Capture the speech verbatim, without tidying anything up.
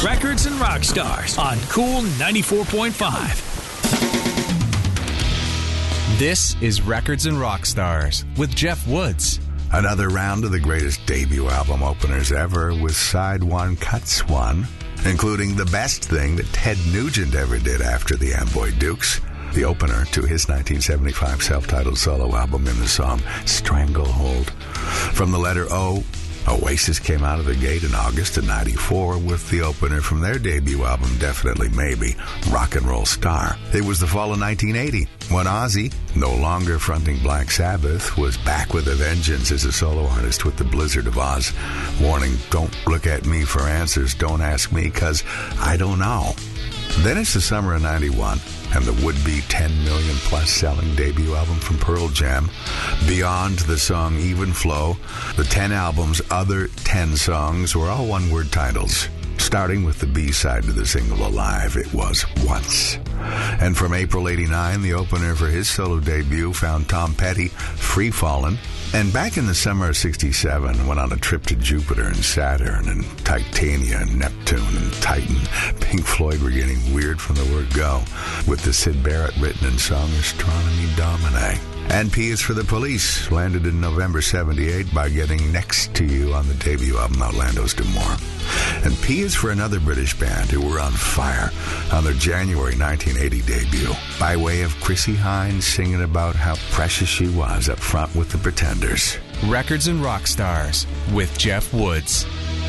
Records and Rock Stars on Cool ninety-four point five. This is Records and Rock Stars with Jeff Woods. Another round of the greatest debut album openers ever with Side One Cuts One, including the best thing that Ted Nugent ever did after the Amboy Dukes, the opener to his nineteen seventy-five self-titled solo album in the song Stranglehold. From the letter O, Oasis came out of the gate in August of ninety-four with the opener from their debut album, Definitely Maybe, Rock and Roll Star. It was the fall of nineteen eighty when Ozzy, no longer fronting Black Sabbath, was back with a vengeance as a solo artist with the Blizzard of Oz, warning, don't look at me for answers, don't ask me, cause I don't know. Then it's the summer of ninety-one, and the would-be ten million plus selling debut album from Pearl Jam, beyond the song Even Flow. The ten album's other ten songs were all one-word titles, starting with the B-side to the single Alive, it was Once. And from April eighty-nine, the opener for his solo debut found Tom Petty, Free Fallin'. And back in the summer of sixty-seven, went on a trip to Jupiter and Saturn and Titania and Neptune and Titan. Pink Floyd were getting weird from the word go, with the Syd Barrett written and sung Astronomy Domine. And P is for the Police, landed in November seventy-eight by getting Next to You on the debut album Outlandos Do More. And P is for another British band who were on fire on their January nineteen eighty debut, by way of Chrissie Hynde singing about how precious she was up front with the Pretenders. Records and Rock Stars with Jeff Woods.